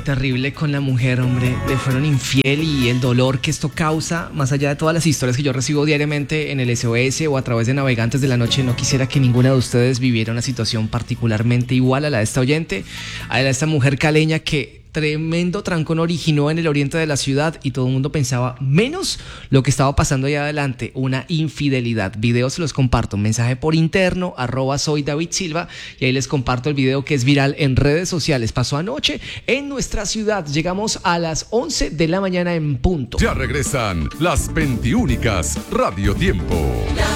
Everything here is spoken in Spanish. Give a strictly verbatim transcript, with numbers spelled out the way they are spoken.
terrible con la mujer, hombre. Le fueron infiel y el dolor que esto causa, más allá de todas las historias que yo recibo diariamente en el S O S o a través de Navegantes de la Noche, no quisiera que ninguna de ustedes viviera una situación particularmente igual a la de esta oyente, a la de esta mujer caleña que tremendo trancón originó en el oriente de la ciudad y todo el mundo pensaba menos lo que estaba pasando allá adelante, una infidelidad. Videos se los comparto, mensaje por interno, arroba soy David Silva, y ahí les comparto el video que es viral en redes sociales. Pasó anoche en nuestra ciudad. Llegamos a las once de la mañana en punto. Ya regresan las veintiúnicas Radio Tiempo.